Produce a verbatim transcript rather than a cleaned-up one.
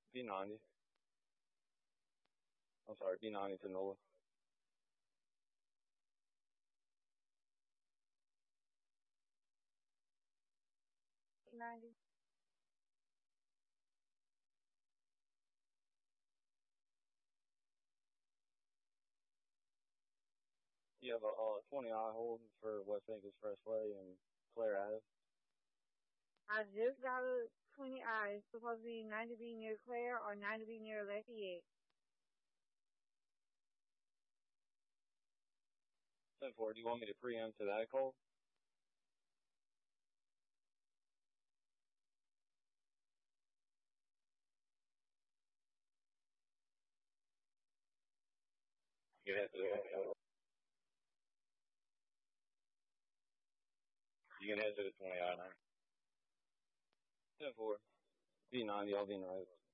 B ninety. I'm sorry, B ninety to Nola. ninety. You have a uh, twenty I hold for West Bank Expressway and Claire Ave. I just got a twenty I. It's supposed to be ninety B near Claire or ninety B near Lafayette. ten four, do you want me to preempt to that call? You can answer the, you can answer the twenty I nine. ten four. B ninety, I'll be nice.